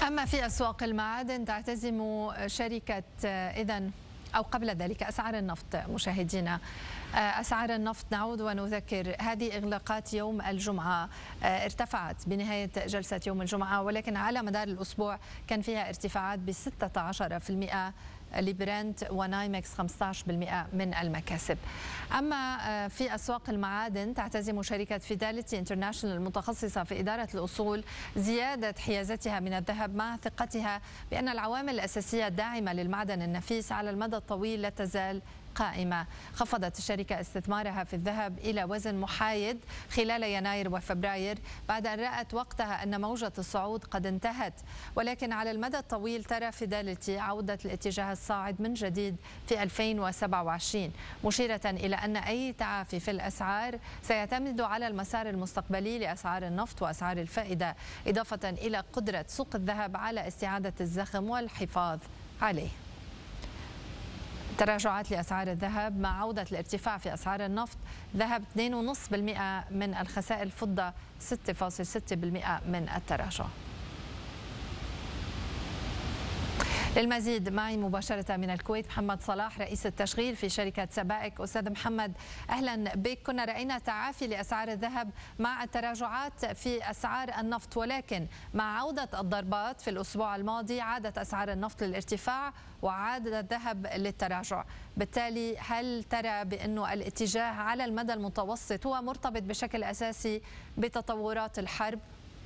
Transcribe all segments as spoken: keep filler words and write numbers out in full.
أما في أسواق المعادن تعتزم شركة إذن أو قبل ذلك أسعار النفط. مشاهدينا، أسعار النفط نعود ونذكر هذه إغلاقات يوم الجمعة ارتفعت بنهاية جلسة يوم الجمعة، ولكن على مدار الأسبوع كان فيها ارتفاعات ب ستة عشر بالمئة لبرنت ونايمكس خمسة عشر بالمئة من المكاسب. أما في أسواق المعادن تعتزم شركة فيداليتي انترناشونال المتخصصة في إدارة الأصول زيادة حيازتها من الذهب مع ثقتها بأن العوامل الأساسية الداعمة للمعدن النفيس على المدى الطويل لا تزال قائمة. خفضت الشركة استثمارها في الذهب إلى وزن محايد خلال يناير وفبراير بعد أن رأت وقتها أن موجة الصعود قد انتهت، ولكن على المدى الطويل ترى فيداليتي عودة الاتجاه الصاعد من جديد في ألفين وسبعة وعشرين، مشيرة إلى أن أي تعافي في الأسعار سيعتمد على المسار المستقبلي لأسعار النفط وأسعار الفائدة، إضافة إلى قدرة سوق الذهب على استعادة الزخم والحفاظ عليه. تراجعات لأسعار الذهب مع عودة الارتفاع في أسعار النفط، ذهب اثنين فاصلة خمسة بالمئة من الخسائر، الفضة ستة فاصلة ستة بالمئة من التراجع. للمزيد معي مباشرة من الكويت محمد صلاح رئيس التشغيل في شركة سبائك. أستاذ محمد أهلا بك. كنا رأينا تعافي لأسعار الذهب مع التراجعات في أسعار النفط، ولكن مع عودة الضربات في الأسبوع الماضي عادت أسعار النفط للارتفاع وعاد الذهب للتراجع، بالتالي هل ترى بأنه الاتجاه على المدى المتوسط هو مرتبط بشكل أساسي بتطورات الحرب؟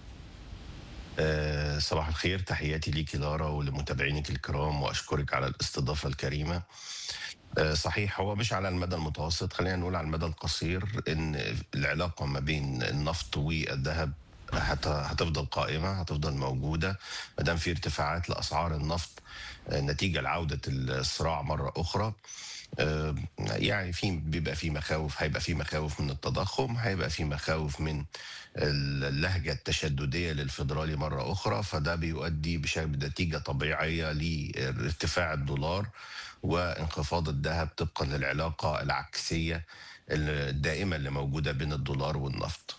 أه صباح الخير، تحياتي ليكي لارا ولمتابعينك الكرام، وأشكرك على الاستضافة الكريمة. أه صحيح، هو مش على المدى المتوسط، خلينا نقول على المدى القصير إن العلاقة ما بين النفط والذهب هتفضل قائمة، هتفضل موجودة ما دام في ارتفاعات لأسعار النفط نتيجة لعودة الصراع مرة أخرى. يعني في بيبقى في مخاوف، هيبقى في مخاوف من التضخم، هيبقى في مخاوف من اللهجة التشددية للفيدرالي مرة أخرى، فده بيؤدي بنتيجة طبيعية لارتفاع الدولار وانخفاض الذهب طبقا للعلاقة العكسية الدائمة اللي موجودة بين الدولار والنفط.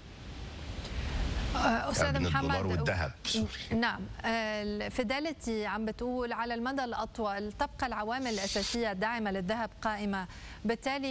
أستاذ محمد والذهب. نعم، فيداليتي عم بتقول على المدى الأطول تبقى العوامل الأساسية الداعمة للذهب قائمة، بالتالي